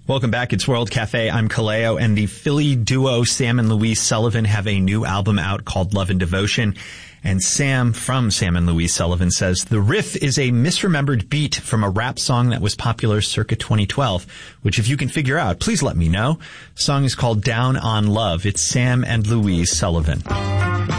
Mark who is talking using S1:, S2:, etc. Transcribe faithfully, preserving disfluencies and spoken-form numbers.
S1: Welcome back. It's World Cafe. I'm Kaleo, and the Philly duo Sam and Louise Sullivan have a new album out called Love and Devotion. And Sam from Sam and Louise Sullivan says, the riff is a misremembered beat from a rap song that was popular circa twenty twelve, which if you can figure out, please let me know. The song is called Down on Love. It's Sam and Louise Sullivan.